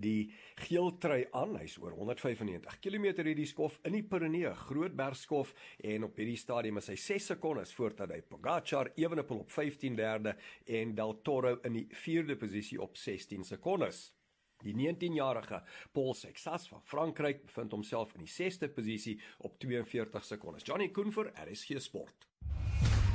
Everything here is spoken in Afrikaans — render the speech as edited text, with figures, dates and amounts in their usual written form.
die geeltrui aan. Hy's oor 195 km hierdie skof in die Pyrenee, Grootberg skof, en op hierdie stadium is hy 6 sekondes voor Tadej Pogačar, Evenepoel op 15de en Del Toro in die 4de posisie op 16 sekondes. Die 19-jarige Paul Sexas van Frankryk bevind homself in die 6de posisie op 42 sekondes. Johnny Koen vir RSG Sport.